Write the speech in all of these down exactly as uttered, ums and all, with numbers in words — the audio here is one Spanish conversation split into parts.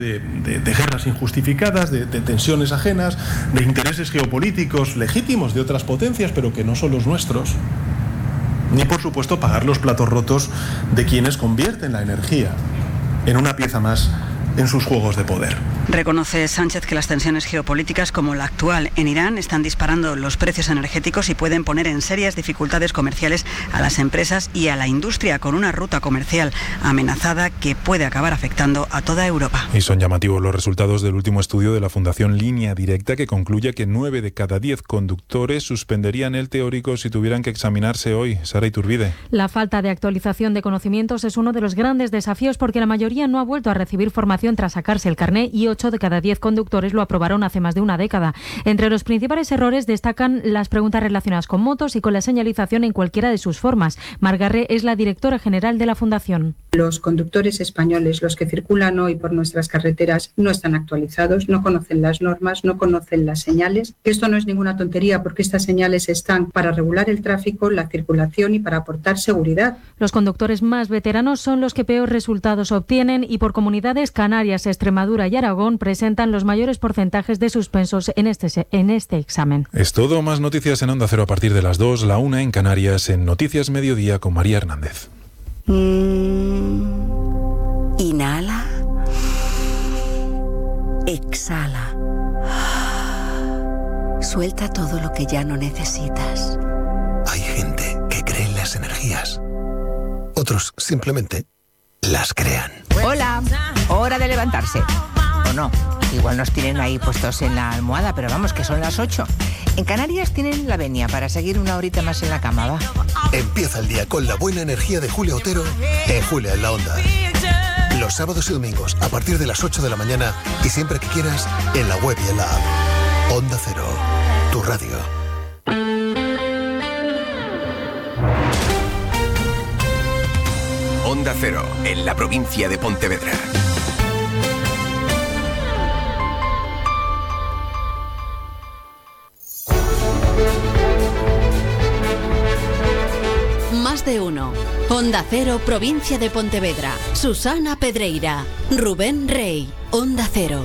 De, de, de guerras injustificadas, de, de tensiones ajenas, de intereses geopolíticos legítimos de otras potencias, pero que no son los nuestros, ni por supuesto pagar los platos rotos de quienes convierten la energía en una pieza más en sus juegos de poder. Reconoce Sánchez que las tensiones geopolíticas como la actual en Irán están disparando los precios energéticos y pueden poner en serias dificultades comerciales a las empresas y a la industria, con una ruta comercial amenazada que puede acabar afectando a toda Europa. Y son llamativos los resultados del último estudio de la Fundación Línea Directa, que concluye que nueve de cada diez conductores suspenderían el teórico si tuvieran que examinarse hoy. Sara Iturbide. La falta de actualización de conocimientos es uno de los grandes desafíos, porque la mayoría no ha vuelto a recibir formación tras sacarse el carné y ocho de cada diez conductores lo aprobaron hace más de una década. Entre los principales errores destacan las preguntas relacionadas con motos y con la señalización en cualquiera de sus formas. Margarre es la directora general de la Fundación. Los conductores españoles, los que circulan hoy por nuestras carreteras, no están actualizados, no conocen las normas, no conocen las señales. Esto no es ninguna tontería, porque estas señales están para regular el tráfico, la circulación y para aportar seguridad. Los conductores más veteranos son los que peor resultados obtienen, y por comunidades, Canarias, Extremadura y Aragón presentan los mayores porcentajes de suspensos en este, en este examen. Es todo. Más noticias en Onda Cero a partir de las dos, la una en Canarias, en Noticias Mediodía con María Hernández. Mm, inhala. Exhala. Suelta todo lo que ya no necesitas. Hay gente que cree en las energías. Otros simplemente las crean. Hola, hora de levantarse. O no, igual nos tienen ahí puestos en la almohada, pero vamos, que son las ocho. En Canarias tienen la venia para seguir una horita más en la cama, va. Empieza el día con la buena energía de Julia Otero en Julia en la Onda. Los sábados y domingos a partir de las ocho de la mañana y siempre que quieras en la web y en la app. Onda Cero, tu radio. Onda Cero, en la provincia de Pontevedra. Más de uno. Onda Cero, provincia de Pontevedra. Susana Pedreira. Rubén Rey. Onda Cero.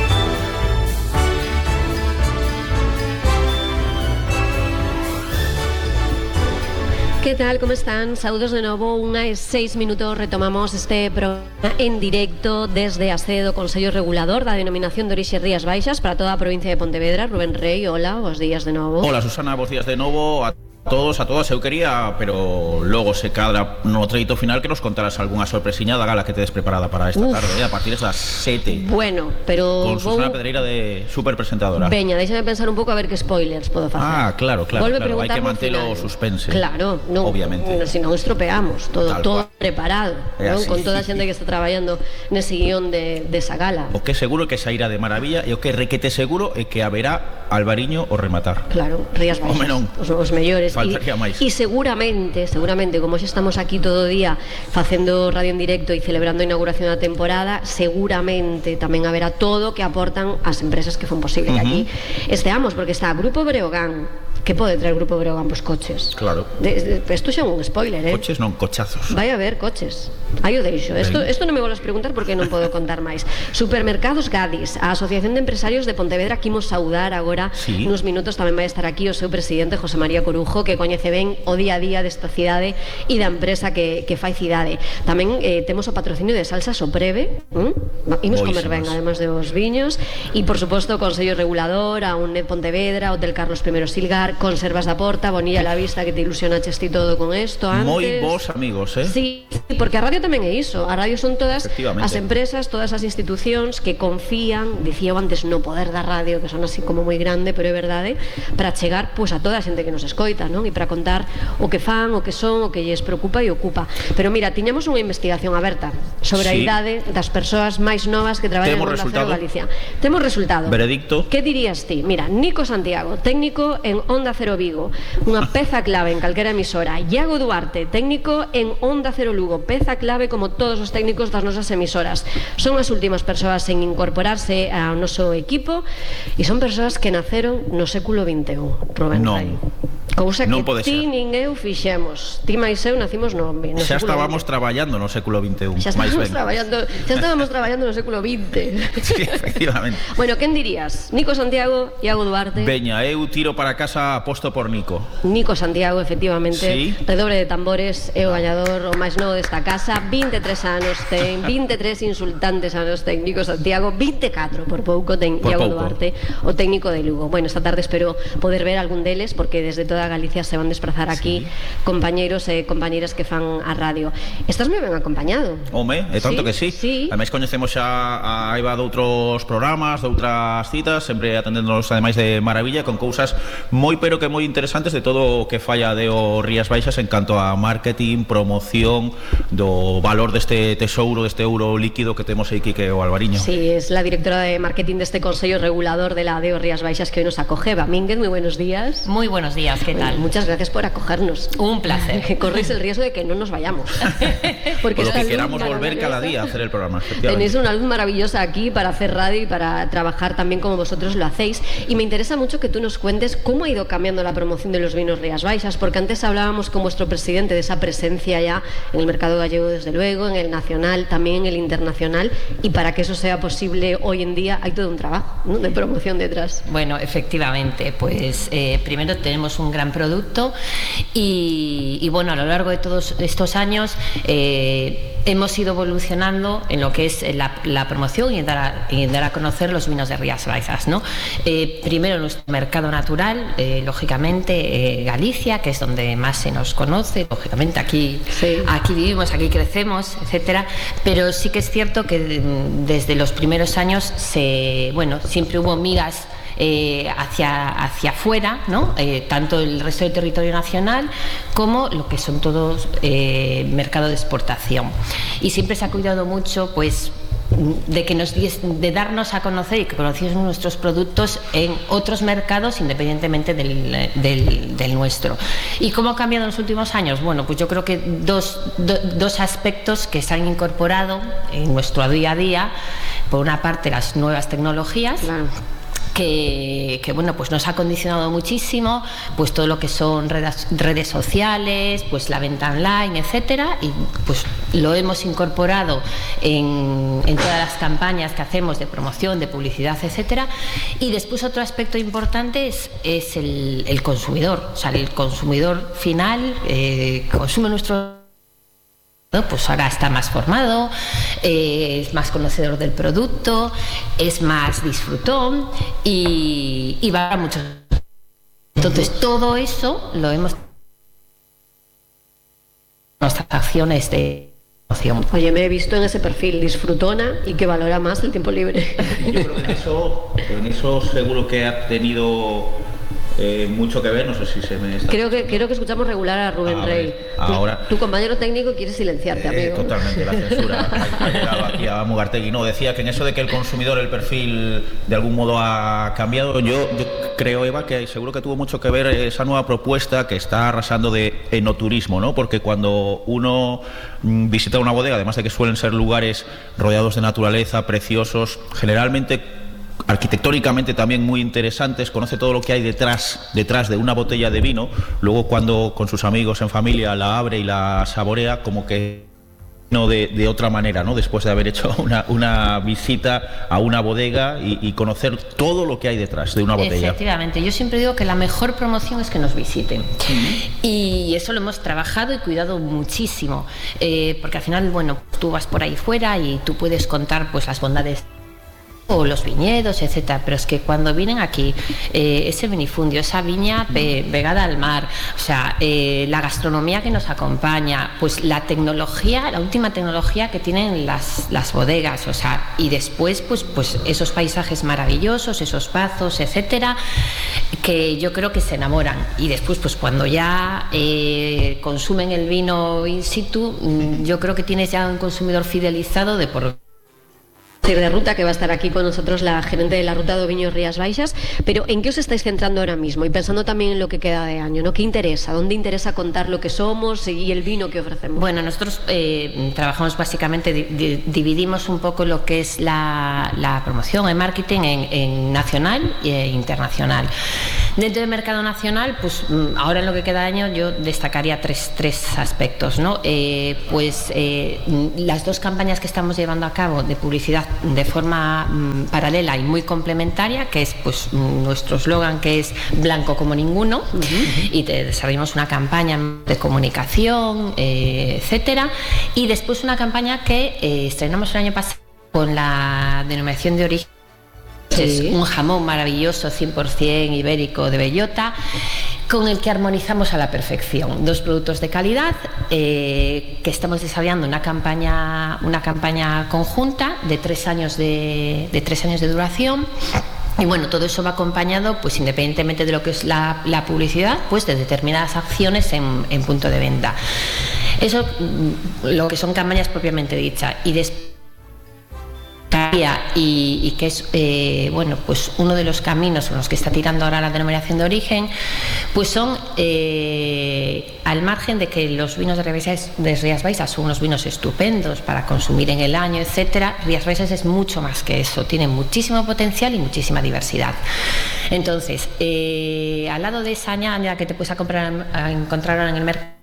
¿Qué tal? ¿Cómo están? Saludos de nuevo. Una es seis minutos. Retomamos este programa en directo desde Acedo, Consello Regulador da Denominación de Orixe Rías Baixas para toda a provincia de Pontevedra. Rubén Rey, hola, bos días de novo. Hola, Susana, bos días de novo a todos, a todas. Eu quería, pero logo se cadra no treito final que nos contaras algunha sorpresiña da gala que tedes preparada para esta Uf. tarde, eh, a partir das sete. Bueno, pero con Susana vou... Pedreira de superpresentadora. Veña, déxame pensar un pouco a ver que spoilers podo facer. Ah, claro, claro, Volve claro. Hai que mantelo suspense. Claro, no, obviamente. Se non estropeamos, todo, todo preparado, ¿no? Con toda a xente que está traballando nese guión de, de esa gala. O que seguro que sairá de maravilla e o que requete seguro é que haberá Alvariño o rematar. Claro, Rías Baixas, os, os mellores. Faltaría máis. E seguramente, seguramente, como xa estamos aquí todo o día facendo radio en directo e celebrando a inauguración da temporada, seguramente tamén haberá todo que aportan as empresas que fon posible uh-huh. que aquí esteamos, porque está Grupo Breogán. Que pode traer Grupo Breogán pos coches? Claro. Isto xa é un spoiler, eh? Coches non, cochazos. Vai haber coches. Aí o deixo. Isto non me volas preguntar porque non podo contar máis. Supermercados Gadis, a Asociación de Empresarios de Pontevedra, que imos saudar agora sí. Nos minutos. Tamén vai estar aquí o seu presidente, José María Corujo, que coñece ben o día a día desta cidade e da empresa que, que fai cidade. Tamén eh, temos o patrocinio de Salsas o Preve, ¿Mm? Imos comer ben, además de os viños. E, por suposto, o Consello Regulador, a UNED Pontevedra, Hotel Carlos I Silgar, Conservas da Porta, Bonilla la Vista, que te ilusionaches ti todo con esto antes. Moi vos amigos, eh? Sí, porque a radio tamén é iso. A radio son todas as empresas, todas as institucións que confían, dicía eu antes, no poder da radio, que son así como moi grande, pero é verdade, para chegar pois, a toda a xente que nos escoita, non? E para contar o que fan, o que son, o que lles preocupa e ocupa. Pero mira, tiñamos unha investigación aberta sobre sí. a idade das persoas máis novas que traballan en Onda Cero Galicia. Temos resultado. Veredicto. Que dirías ti? Mira, Nico Santiago, técnico en Onda Cero Vigo, unha peza clave en calquera emisora. Iago Duarte, técnico en Onda Cero Lugo, peza clave como todos os técnicos das nosas emisoras. Son as últimas persoas en incorporarse ao noso equipo e son persoas que naceron no século vinte e un. Rubén non. Ray. Cousa non que pode ti ser. nin eu fixemos. Ti máis eu nacimos no, no Xa século estábamos vinte. traballando no século vinte e un. Xa máis estábamos ben. traballando, xa estábamos traballando no século vinte. Sí, efectivamente. Bueno, quen dirías? Nico Santiago, Iago Duarte. Veña, eu tiro para casa, aposto por Nico. Nico Santiago, efectivamente. Sí. Redobre de tambores, é o gañador o máis novo desta casa. vinte e tres anos ten, vinte e tres insultantes anos ten Nico Santiago, vinte e catro por pouco ten Por Iago pouco. Duarte, o técnico de Lugo. Bueno, esta tarde espero poder ver algún deles, porque desde toda Galicia se van desplazar aquí compañeiros e compañeiras que fan a radio. Estás moi ben acompañado. Home, é tanto Sí, que sí. sí. Ademais coñecemos xa a Eva de outros programas, de outras citas, sempre atendéndonos ademais de maravilla, con cousas moi pero que moi interesantes de todo o que falla de o Rías Baixas en canto a marketing, promoción, do valor deste tesouro, deste euro líquido que temos aquí que é o Alvariño. Sí, es la directora de marketing de este Consello Regulador de la D E O Rías Baixas que hoy nos acoge. Eva Mínguez, muy buenos días. Muy buenos días, ¿qué tal? Muchas gracias por acogernos. Un placer. Corréis el riesgo de que no nos vayamos. Porque Por lo esta que luz queramos volver cada maravillosa- día a hacer el programa. Tenéis efectivamente. una luz maravillosa aquí para hacer radio y para trabajar también como vosotros lo hacéis. Y me interesa mucho que tú nos cuentes cómo ha ido cambiando la promoción de los vinos Rías Baixas, porque antes hablábamos con vuestro presidente de esa presencia ya en el mercado gallego, desde luego, en el nacional, también en el internacional, y para que eso sea posible hoy en día hay todo un trabajo, ¿no?, de promoción detrás. Bueno, efectivamente, pues eh, primero tenemos un gran producto y, y bueno, a lo largo de todos estos años eh, hemos ido evolucionando en lo que es la, la promoción y en dar, a, y en dar a conocer los vinos de Rías Baixas, ¿no? Eh, primero nuestro mercado natural, eh, lógicamente eh, Galicia, que es donde más se nos conoce, lógicamente aquí, sí. aquí vivimos, aquí crecemos, etcétera, pero sí que es cierto que desde los primeros años se, bueno, siempre hubo miras Eh, hacia, hacia afuera, ¿no? Eh, tanto el resto del territorio nacional como lo que son todos eh, mercado de exportación. Y siempre se ha cuidado mucho, pues, de que nos de darnos a conocer y que conociesen nuestros productos en otros mercados independientemente del, del, del nuestro. ¿Y cómo ha cambiado en los últimos años? Bueno, pues yo creo que dos, do, dos aspectos que se han incorporado en nuestro día a día. Por una parte, las nuevas tecnologías. Claro. Que, que bueno, pues nos ha condicionado muchísimo, pues todo lo que son redes, redes sociales, pues la venta online, etcétera, y pues lo hemos incorporado en, en todas las campañas que hacemos de promoción, de publicidad, etcétera. Y después otro aspecto importante es, es el, el consumidor, o sea, el consumidor final eh, consume nuestro, pues ahora está más formado, eh, es más conocedor del producto, es más disfrutón y, y va a muchos. Entonces todo eso lo hemos nuestras acciones de promoción. Oye, me he visto en ese perfil disfrutona y que valora más el tiempo libre. Yo creo que en eso, en eso seguro que ha tenido eh, mucho que ver, no sé si se me está... Creo que, creo que escuchamos regular a Rubén A Rey. ver, ahora... Tu, tu compañero técnico quiere silenciarte, Eh, amigo. totalmente, la censura ha, ha llegado aquí a Mugartegui. No, decía que en eso de que el consumidor, el perfil de algún modo ha cambiado, yo, yo creo, Eva, que seguro que tuvo mucho que ver esa nueva propuesta que está arrasando de enoturismo, ¿no? Porque cuando uno mm, visita una bodega, además de que suelen ser lugares rodeados de naturaleza, preciosos, generalmente arquitectónicamente también muy interesantes, conoce todo lo que hay detrás detrás de una botella de vino, luego cuando con sus amigos en familia la abre y la saborea, como que no de, de otra manera, ¿no? Después de haber hecho una, una visita a una bodega y, y conocer todo lo que hay detrás de una botella. Efectivamente, yo siempre digo que la mejor promoción es que nos visiten. Uh-huh. Y eso lo hemos trabajado y cuidado muchísimo, eh, porque al final, bueno, tú vas por ahí fuera y tú puedes contar pues las bondades o los viñedos, etcétera, pero es que cuando vienen aquí eh, ese minifundio, esa viña pe pegada al mar, o sea, eh, la gastronomía que nos acompaña, pues la tecnología, la última tecnología que tienen las, las bodegas, o sea, y después pues, pues esos paisajes maravillosos, esos pazos, etcétera, que yo creo que se enamoran. Y después pues cuando ya eh, consumen el vino in situ, yo creo que tienes ya un consumidor fidelizado de por de ruta, que va a estar aquí con nosotros la gerente de la ruta de Viños Rías Baixas. Pero ¿en qué os estáis centrando ahora mismo? Y pensando también en lo que queda de año, ¿no? ¿Qué interesa? ¿Dónde interesa contar lo que somos y el vino que ofrecemos? Bueno, nosotros eh, trabajamos básicamente, di di dividimos un poco lo que es la, la promoción, el marketing en, en nacional e internacional. Dentro del mercado nacional, pues ahora en lo que queda de año yo destacaría tres, tres aspectos, ¿no? Eh, pues eh, las dos campañas que estamos llevando a cabo de publicidad de forma mm, paralela y muy complementaria, que es pues nuestro eslogan, que es blanco como ninguno, uh-huh. y te desarrollamos una campaña de comunicación, eh, etcétera, y después una campaña que eh, estrenamos el año pasado con la denominación de origen. Es un jamón maravilloso, cien por ciento ibérico de bellota, con el que armonizamos a la perfección. Dos productos de calidad eh, que estamos desarrollando una campaña, una campaña conjunta de tres años de, de tres años de duración. Y bueno, todo eso va acompañado, pues independientemente de lo que es la, la publicidad, pues de determinadas acciones en, en punto de venta. Eso, lo que son campañas propiamente dichas. Y después Y, y que es eh, bueno, pues uno de los caminos con los que está tirando ahora la denominación de origen, pues son eh, al margen de que los vinos de Rías, de Rías Baixas son unos vinos estupendos para consumir en el año, etcétera. Rías Baixas es mucho más que eso, tiene muchísimo potencial y muchísima diversidad. Entonces, eh, al lado de esa añada que te puedes a comprar, a encontrar ahora en el mercado,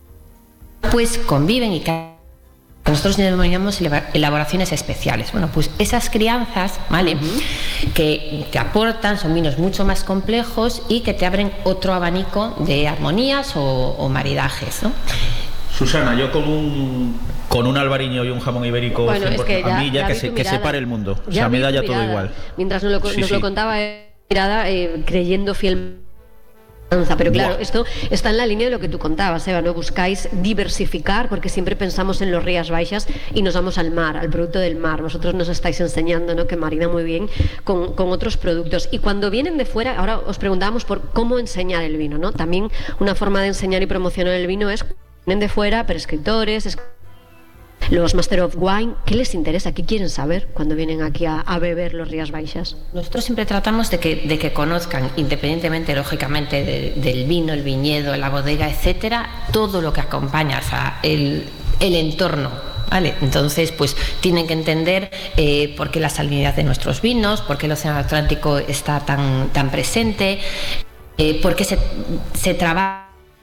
pues conviven y nosotros denominamos elaboraciones especiales. Bueno, pues esas crianzas, ¿vale? Uh-huh. que, que aportan, son vinos mucho más complejos y que te abren otro abanico de armonías o, o maridajes, ¿no? Susana, yo con un con un albariño y un jamón ibérico, bueno, es que ya, a mí ya, ya que, se, que se pare el mundo. O sea, me da ya todo igual. Mientras nos lo, sí, nos sí. lo contaba, eh, mirada, eh, creyendo fielmente. Pero claro, Buah. esto está en la línea de lo que tú contabas, Eva, ¿no? Buscáis diversificar, porque siempre pensamos en los Rías Baixas y nos vamos al mar, al producto del mar. Vosotros nos estáis enseñando, ¿no?, que marina muy bien con, con otros productos. Y cuando vienen de fuera, ahora os preguntábamos por cómo enseñar el vino, ¿no? También una forma de enseñar y promocionar el vino es, vienen de fuera, prescriptores, es... los Master of Wine, ¿qué les interesa? ¿Qué quieren saber cuando vienen aquí a, a beber los Rías Baixas? Nosotros siempre tratamos de que, de que conozcan, independientemente, lógicamente, de, del vino, el viñedo, la bodega, etcétera, todo lo que acompaña, o sea, el, el entorno. Vale, entonces pues tienen que entender eh, por qué la salinidad de nuestros vinos, por qué el océano Atlántico está tan, tan presente, eh, por qué se, se trabaja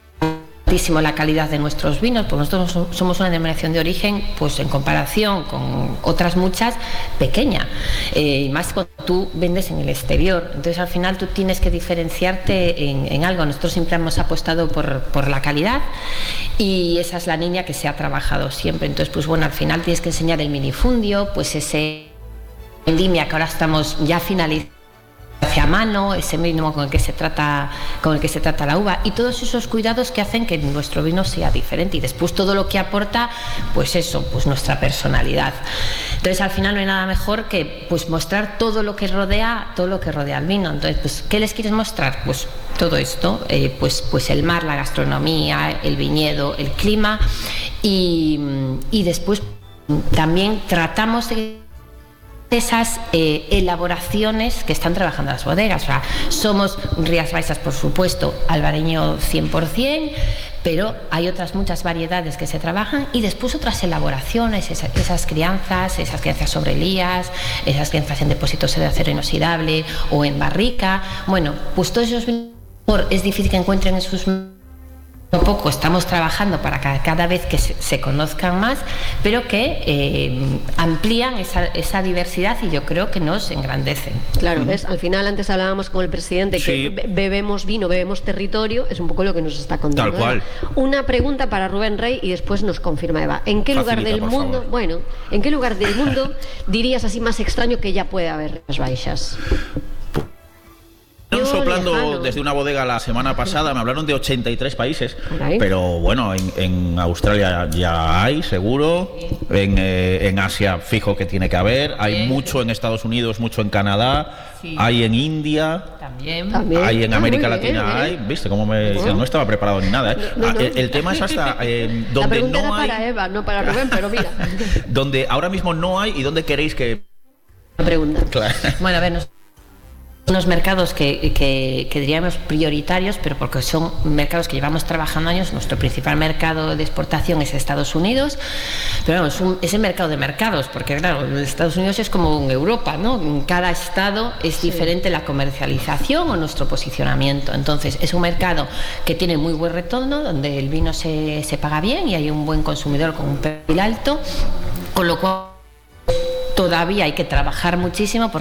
la calidad de nuestros vinos, pues nosotros somos una denominación de origen, pues en comparación con otras muchas, pequeña, eh, y más cuando tú vendes en el exterior. Entonces al final tú tienes que diferenciarte en, en algo. Nosotros siempre hemos apostado por, por la calidad y esa es la línea que se ha trabajado siempre. Entonces pues bueno, al final tienes que enseñar el minifundio, pues ese vendimia que ahora estamos ya finalizando hacia mano, ese mínimo con el que se trata con el que se trata la uva, y todos esos cuidados que hacen que nuestro vino sea diferente, y después todo lo que aporta, pues eso, pues nuestra personalidad. Entonces al final no hay nada mejor que pues mostrar todo lo que rodea todo lo que rodea al vino. Entonces pues ¿qué les quieres mostrar? Pues todo esto, eh, pues pues el mar, la gastronomía, el viñedo, el clima, y, y después también tratamos de esas eh, elaboraciones que están trabajando las bodegas. O sea, somos Rías Baixas, por supuesto, albariño cien por ciento, pero hay otras muchas variedades que se trabajan, y después otras elaboraciones, esas, esas crianzas, esas crianzas sobre lías, esas crianzas en depósitos de acero inoxidable o en barrica. Bueno, pues todos esos es difícil que encuentren en sus... poco estamos trabajando para que cada vez que se, se conozcan más, pero que eh, amplían esa, esa diversidad, y yo creo que nos engrandecen. Claro, uh-huh. ¿ves? Al final antes hablábamos con el presidente que sí. bebemos vino, bebemos territorio, es un poco lo que nos está contando. Tal cual. ¿eh? Una pregunta para Rubén Rey y después nos confirma Eva. ¿En qué Facilita, lugar del mundo, favor. bueno, en qué lugar del mundo dirías así más extraño que ya puede haber Rías Baixas? Soplando lejano. Desde una bodega la semana pasada, me hablaron de ochenta y tres países, okay. pero bueno, en, en Australia ya hay, seguro, en, eh, en Asia fijo que tiene que haber, hay sí. mucho en Estados Unidos, mucho en Canadá, sí. hay en India, también, hay en ah, América bien, Latina, bien. hay, viste cómo me bueno. no estaba preparado ni nada, ¿eh? no, no. El, el tema es hasta eh, donde la no hay, para Eva, no para Rubén, pero mira, donde ahora mismo no hay y donde queréis que la pregunta. Claro. Bueno, a ver, nos unos mercados que, que, que diríamos prioritarios, pero porque son mercados que llevamos trabajando años. Nuestro principal mercado de exportación es Estados Unidos, pero bueno, es, un, es el mercado de mercados, porque claro, Estados Unidos es como en Europa, ¿no? En cada estado es diferente la comercialización o nuestro posicionamiento. Entonces es un mercado que tiene muy buen retorno, donde el vino se, se paga bien y hay un buen consumidor con un perfil alto, con lo cual todavía hay que trabajar muchísimo porque